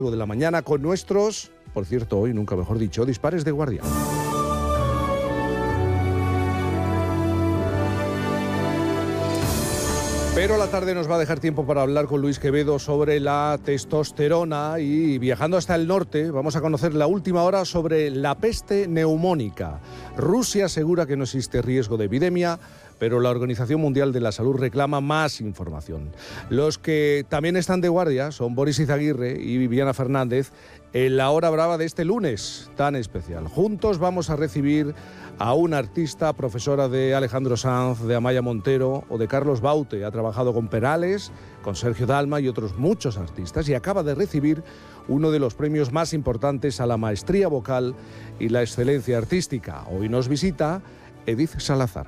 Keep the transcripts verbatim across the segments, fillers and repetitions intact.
de la mañana con nuestros, por cierto, hoy nunca mejor dicho, dispares de guardia. Pero la tarde nos va a dejar tiempo para hablar con Luis Quevedo sobre la testosterona y viajando hasta el norte vamos a conocer la última hora sobre la peste neumónica. Rusia asegura que no existe riesgo de epidemia, pero la Organización Mundial de la Salud reclama más información. Los que también están de guardia son Boris Izaguirre y Viviana Fernández en la hora brava de este lunes tan especial. Juntos vamos a recibir a una artista, profesora de Alejandro Sanz, de Amaya Montero o de Carlos Baute. Ha trabajado con Perales, con Sergio Dalma y otros muchos artistas y acaba de recibir uno de los premios más importantes a la maestría vocal y la excelencia artística. Hoy nos visita Edith Salazar.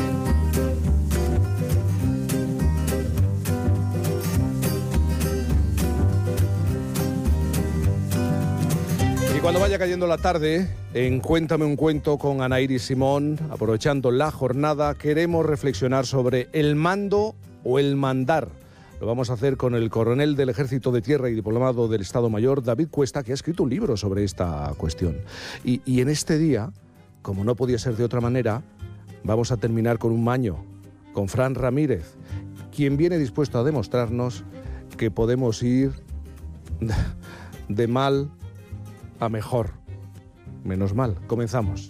Y cuando vaya cayendo la tarde, en Cuéntame un cuento con Ana Iris Simón, aprovechando la jornada, queremos reflexionar sobre el mando o el mandar. Lo vamos a hacer con el coronel del Ejército de Tierra y diplomado del Estado Mayor, David Cuesta, que ha escrito un libro sobre esta cuestión. Y, y en este día, como no podía ser de otra manera, vamos a terminar con un maño, con Fran Ramírez, quien viene dispuesto a demostrarnos que podemos ir de mal a mejor. Menos mal. Comenzamos.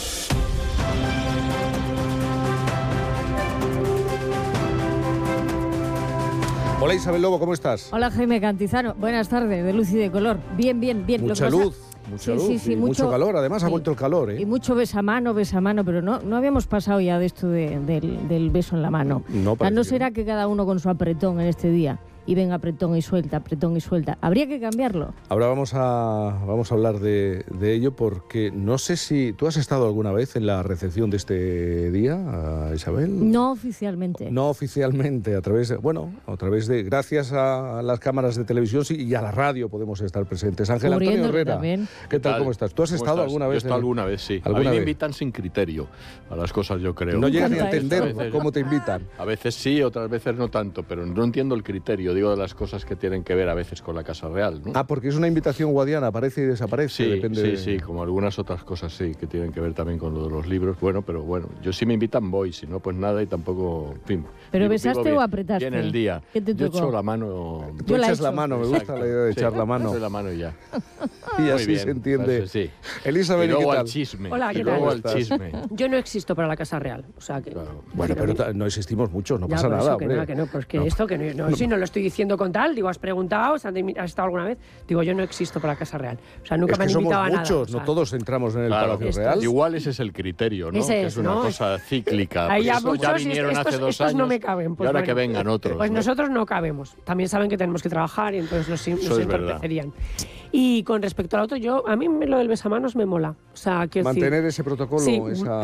Hola Isabel Lobo, ¿cómo estás? Hola Jaime Cantizano, buenas tardes, de luz y de color. Bien, bien, bien. Mucha luz, mucha sí, luz sí, sí, y mucho, mucho calor. Además sí, ha vuelto el calor, ¿eh? Y mucho besamano, besamano, pero no, no habíamos pasado ya de esto de, del, del beso en la mano. No, o sea, no pareció. será que cada uno con su apretón en este día y venga apretón y suelta, apretón y suelta. Habría que cambiarlo. Ahora vamos a, vamos a hablar de, de ello porque no sé si... ¿Tú has estado alguna vez en la recepción de este día, Isabel? No oficialmente. No oficialmente, a través de... Bueno, a través de... Gracias a las cámaras de televisión sí, y a la radio podemos estar presentes. Ángel Antonio Herrera, también. ¿Qué tal? ¿Cómo estás? ¿Tú has estado estás? alguna Yo vez? he estado en... alguna vez, sí. ¿Alguna a mí me vez? invitan sin criterio a las cosas, yo creo. No llegas ni a encanta entender esto. cómo te invitan. A veces sí, otras veces no tanto, pero no entiendo el criterio. Digo de las cosas que tienen que ver a veces con la Casa Real, ¿no? Ah, porque es una invitación guadiana, aparece y desaparece. Sí, depende sí, de... sí, como algunas otras cosas sí, que tienen que ver también con lo de los libros. Bueno, pero bueno, yo sí me invitan voy, si no, pues nada y tampoco, en fin. ¿Pero vivo- besaste vivo bien, o apretaste? Bien el día. ¿Qué te Yo tocó? echo la mano... Tú Yo la echas echo. la mano, me gusta Exacto, la idea de sí, echar la mano. echo la mano y ya. Y Muy así bien, se entiende. pues sí. Elizabeth, Y ¿y luego qué al tal? chisme. Hola, ¿qué y luego tal? al chisme. Yo no existo para la Casa Real, o sea que... Claro. Bueno, pero Ya, ta- no existimos muchos, no por pasa eso nada, que hombre. nada, que no, pues que No. esto, que no, no, si no lo estoy diciendo con tal, digo, has preguntado, has estado alguna vez, digo, yo no existo para la Casa Real, o sea, nunca Es me que han somos invitado a nada. muchos, o sea, no todos entramos en el Claro, Palacio esto Real. es- Igual ese es el criterio, ¿no? Ese Que es, es una ¿no? cosa cíclica. Ahí Porque ya estos muchos, ya y vinieron estos, hace dos estos años no me caben. Pues y ahora bueno, que vengan otros. Pues ¿no? nosotros no cabemos. También saben que tenemos que trabajar y entonces nos, nos Eso es verdad. entorpecerían. Y con respecto al otro, yo, a mí me- lo del besamanos me mola. O sea, quiero decir, Mantener ese protocolo, Sí. esa...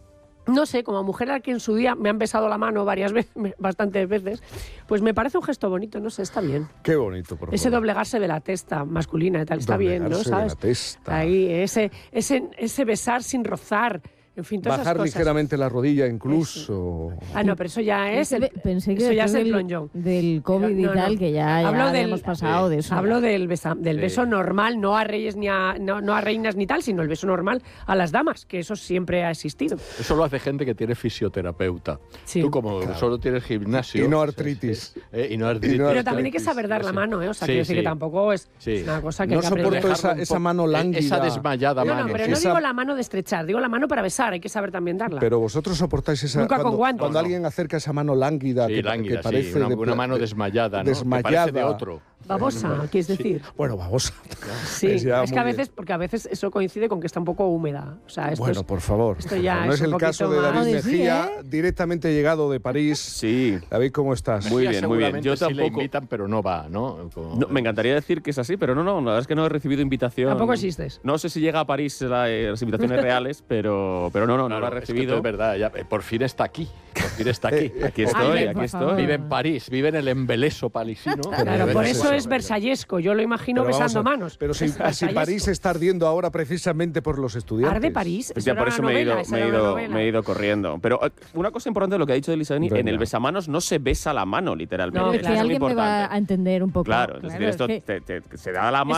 no sé, como mujer a la que en su día me han besado la mano varias veces, bastantes veces, pues me parece un gesto bonito, no sé, está bien. Qué bonito, por Ese favor. doblegarse de la testa masculina y tal, está bien, ¿no? Doblegarse de ¿Sabes? la testa. Ahí, ese, ese, ese besar sin rozar, en fin, todas Bajar esas cosas. ligeramente la rodilla incluso. Ah, no, pero eso ya es el, Pensé que eso ya después es el del, plonjón. del COVID No, y no. tal, que ya, ya Hablo del- habíamos pasado de eso. Hablo del, besa- del Sí. beso normal, no a reyes ni a, no, no a reinas ni tal, sino el beso normal a las damas, que eso siempre ha existido. Eso lo hace gente que tiene fisioterapeuta. Sí. Tú como solo tienes gimnasio... Y no artritis. Eh, y no artritis. Y no Pero también hay que saber dar la Sí. mano, ¿eh? O sea, Sí, quiero decir sí. que tampoco es, Sí. es una cosa que No hay que aprender. soporto esa, Dejarlo un esa poco- mano lánguida. Esa desmayada No, mano. no, pero no Esa- digo la mano de estrechar, digo la mano para besar, hay que saber también darla. Pero vosotros soportáis esa... Nunca con cuando, guantes. Cuando No, no. alguien acerca esa mano lánguida, Sí, que, lánguida, que parece sí, una, de una pla- mano de- desmayada, ¿no? desmayada. Que parece de otro. Babosa, quieres decir. Bueno, babosa. Sí, Es ya es que a muy- veces, porque a veces eso coincide con que está un poco húmeda. O sea, esto Bueno, es- por favor. esto ya no es es un el caso poquito de David más- Mejía, Sí, ¿eh? directamente llegado de París. Sí, David, ¿cómo estás? Muy Mejía bien, muy bien. seguramente Yo sí le tampoco- invitan, pero no va, ¿no? Como- no, me encantaría decir que es así, pero no, no, la verdad es que no he recibido invitación. Tampoco existes. No sé si llega a París la- eh, las invitaciones reales, pero, pero no, no, no Claro, la he es que recibido. esto es verdad, ya, eh, por fin está aquí. Por fin está aquí. Aquí Ay, estoy, por aquí favor. estoy. Vive en París, vive en el embeleso parisino. Claro, Pero por es eso eso, es versallesco. Yo lo imagino Pero vamos besando a- manos. Pero si, Es si versallesco. París está ardiendo ahora precisamente por los estudiantes. ¿Arde París? Pues ya era por una eso me he, ido, novela, esa me, he era una ido, novela. me he ido corriendo. Pero eh, una cosa importante de lo que ha dicho Elisabeth, en Venga. el besamanos no se besa la mano, literalmente. No, Pero es Eso que es muy alguien me va importante. a entender un poco. Claro, es decir, esto que- te- te- se da la mano.